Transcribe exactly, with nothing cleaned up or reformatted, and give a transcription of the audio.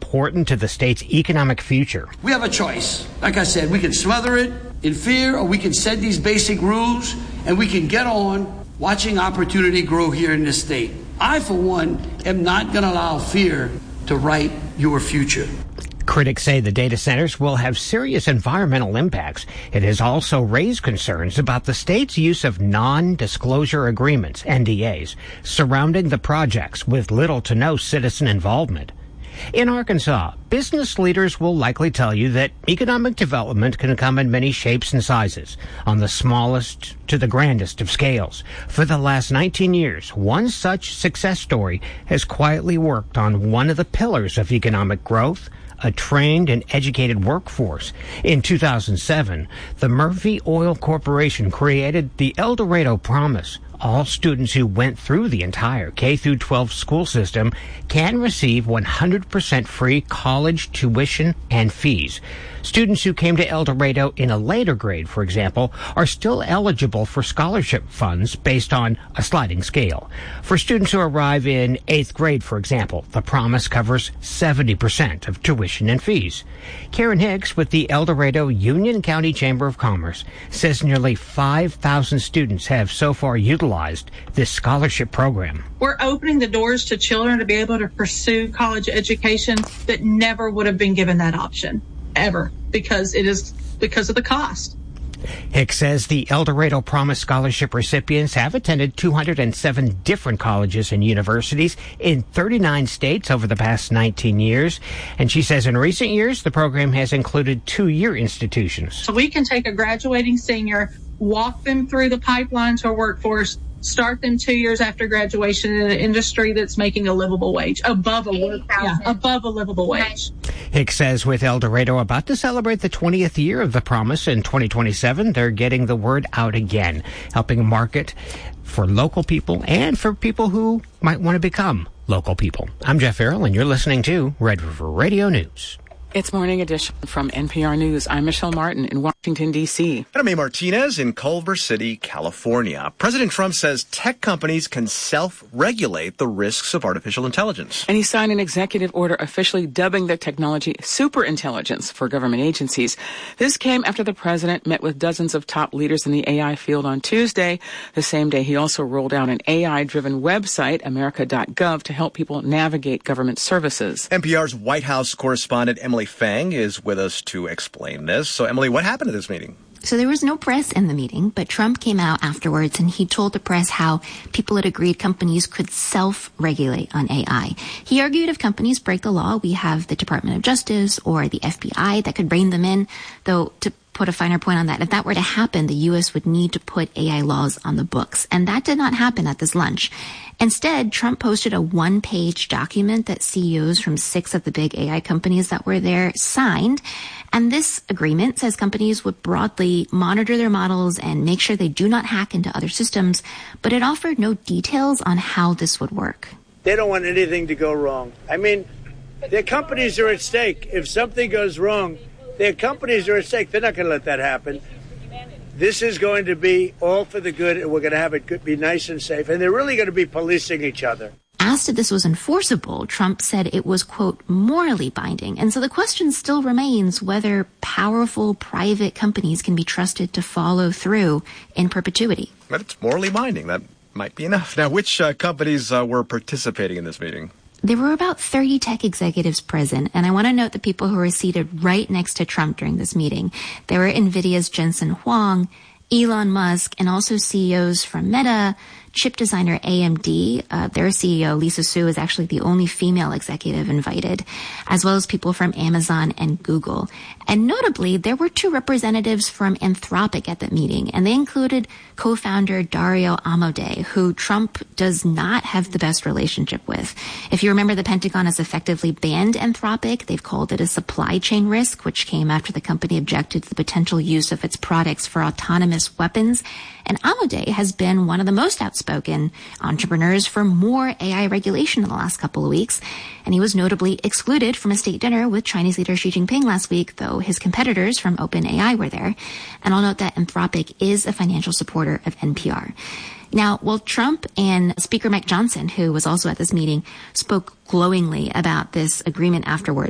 important to the state's economic future. We have a choice. Like I said, we can smother it in fear, or we can set these basic rules, and we can get on watching opportunity grow here in this state. I, for one, am not going to allow fear to write your future. Critics say the data centers will have serious environmental impacts. It has also raised concerns about the state's use of non-disclosure agreements, N D As, surrounding the projects with little to no citizen involvement. In Arkansas, business leaders will likely tell you that economic development can come in many shapes and sizes, on the smallest to the grandest of scales. For the last nineteen years, one such success story has quietly worked on one of the pillars of economic growth, a trained and educated workforce. In two thousand seven, the Murphy Oil Corporation created the El Dorado Promise. All students who went through the entire K through twelve school system can receive one hundred percent free college tuition and fees. Students who came to El Dorado in a later grade, for example, are still eligible for scholarship funds based on a sliding scale. For students who arrive in eighth grade, for example, the promise covers seventy percent of tuition and fees. Karen Hicks with the El Dorado Union County Chamber of Commerce says nearly five thousand students have so far utilized this scholarship program. We're opening the doors to children to be able to pursue college education that never would have been given that option. Ever, because it is because of the cost. Hicks says the El Dorado Promise Scholarship recipients have attended two hundred seven different colleges and universities in thirty-nine states over the past nineteen years. And she says in recent years, the program has included two-year institutions. So we can take a graduating senior, walk them through the pipeline to a workforce, start them two years after graduation in an industry that's making a livable wage, above a, yeah, above a livable wage. Hicks says with El Dorado about to celebrate the twentieth year of the Promise in twenty twenty-seven, they're getting the word out again, helping market for local people and for people who might want to become local people. I'm Jeff Farrell, and you're listening to Red River Radio News. It's Morning Edition from N P R News. I'm Michelle Martin in Washington, D C. And I'm A. Martinez in Culver City, California. President Trump says tech companies can self-regulate the risks of artificial intelligence. And he signed an executive order officially dubbing the technology superintelligence for government agencies. This came after the president met with dozens of top leaders in the A I field on Tuesday. The same day, he also rolled out an A I-driven website, America dot gov, to help people navigate government services. N P R's White House correspondent Emily Fang is with us to explain this. So, Emily, what happened at this meeting? So there was no press in the meeting, but Trump came out afterwards and he told the press how people had agreed companies could self-regulate on A I. He argued if companies break the law, we have the Department of Justice or the F B I that could rein them in, though to put a finer point on that, if that were to happen, the U S would need to put A I laws on the books. And that did not happen at this lunch. Instead, Trump posted a one-page document that C E Os from six of the big A I companies that were there signed. And this agreement says companies would broadly monitor their models and make sure they do not hack into other systems, but it offered no details on how this would work. They don't want anything to go wrong. I mean, their companies are at stake. If something goes wrong, their companies are at stake. They're not going to let that happen. This is going to be all for the good, and we're going to have it good, be nice and safe. And they're really going to be policing each other. Asked if this was enforceable, Trump said it was, quote, morally binding. And so the question still remains whether powerful private companies can be trusted to follow through in perpetuity. But it's morally binding. That might be enough. Now, which uh, companies uh, were participating in this meeting? There were about thirty tech executives present, and I want to note the people who were seated right next to Trump during this meeting. There were NVIDIA's Jensen Huang, Elon Musk, and also C E Os from Meta, chip designer A M D. Uh, their C E O, Lisa Su, is actually the only female executive invited, as well as people from Amazon and Google. And notably, there were two representatives from Anthropic at the meeting, and they included co-founder Dario Amodei, who Trump does not have the best relationship with. If you remember, the Pentagon has effectively banned Anthropic. They've called it a supply chain risk, which came after the company objected to the potential use of its products for autonomous weapons. And Amodei has been one of the most outspoken entrepreneurs for more A I regulation in the last couple of weeks. And he was notably excluded from a state dinner with Chinese leader Xi Jinping last week, though his competitors from OpenAI were there. And I'll note that Anthropic is a financial supporter of N P R. Now, while Trump and Speaker Mike Johnson, who was also at this meeting, spoke glowingly about this agreement afterwards,